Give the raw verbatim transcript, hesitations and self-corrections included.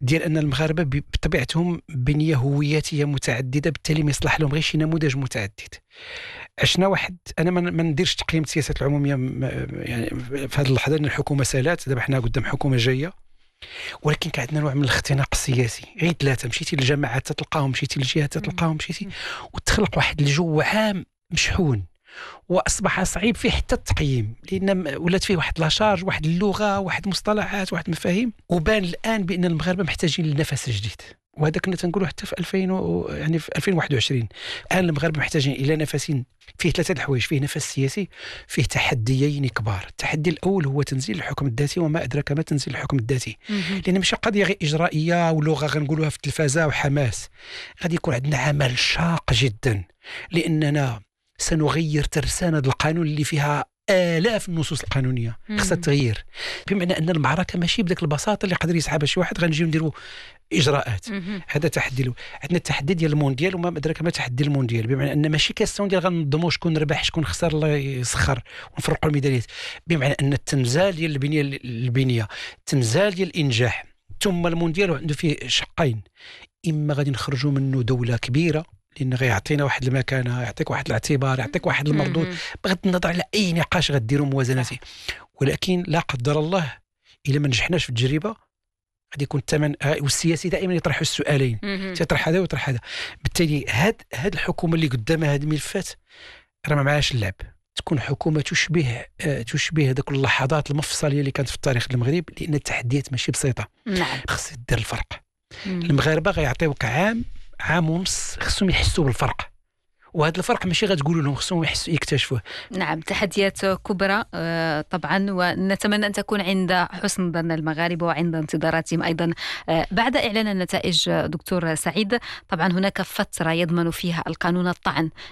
ديال ان المغاربه بطبيعتهم بنيه هوياتيه متعدده، بالتالي ما يصلح لهم غير شي نموذج متعدد. عشنا واحد، انا ما نديرش تقييم السياسات العموميه يعني في هذه اللحظه، ان الحكومه سالات، دابا حنا قدام حكومه جايه، ولكن كان عندنا نوع من الاختناق السياسي. غير ثلاثه، مشيتي للجماعات تلقاهم، مشيتي للجهات تلقاهم، مشيتي وتخلق واحد الجو عام مشحون، واصبح صعيب فيه حتى التقييم، لان ولات فيه واحد لاشارج، واحد اللغه، واحد مصطلحات، واحد مفاهيم. وبان الان بان المغاربه محتاجين لنفس جديد، وهذا كنا تنقولوا حتى في ألفين و... يعني في ألفين وواحد وعشرين. الان المغاربه محتاجين الى نفس فيه ثلاثه الحوايج: فيه نفس سياسي، فيه تحديين كبار. التحدي الاول هو تنزيل الحكم الذاتي، وما ادراك ما تنزيل الحكم الذاتي، لان ماشي قضيه غير اجرائيه ولغه غنقولوها في التلفازه وحماس. غادي يكون عندنا عمل شاق جدا، لاننا سنغير ترسانة القانون اللي فيها آلاف النصوص القانونية خصها تغيير، بمعنى أن المعركة ماشي بدك البساطة اللي قدر يسحبها شي واحد غنجيو نديروا إجراءات. هذا تحدي له. عندنا التحدي ديال المونديال، وما أدراك ما تحدي المونديال، بمعنى أن ماشي كاس المونديال غننظموا شكون ربح شكون خسر، الله يسخر ونفرقوا الميداليات، بمعنى أن التنزال ديال البنية البنية التنزال ديال الإنجاح. ثم المونديال عنده فيه شقين: إما غادي نخرجوا منه دولة كبيرة، لأن غيعطينا واحد المكانة، يعطيك واحد الاعتبار، يعطيك واحد المردود، بغض النظر على أي نقاش غديروا موازنته. ولكن لا قدر الله إلا ما نجحناش في التجربة، غادي يكون الثمن. والسياسي دائما يطرح السؤالين، تطرح هذا ويطرح هذا. بالتالي هاد هاد الحكومة اللي قدامها هاد الملفات راه ما معاش اللعب. تكون حكومة تشبه تشبه هذوك اللحظات المفصلية اللي كانت في التاريخ المغرب، لأن التحديات ماشي بسيطة. نعم، خص دير الفرق. المغاربة غيعطيوك عام عام ونص خصهم يحسوا بالفرق، وهذا الفرق ماشي غتقولوا لهم، خصهم يحسوا يكتشفوه. نعم، تحديات كبرى طبعا، ونتمنى أن تكون عند حسن ظن المغاربة وعند انتظاراتهم أيضا بعد إعلان النتائج. دكتور سعيد، طبعا هناك فترة يضمن فيها القانون الطعن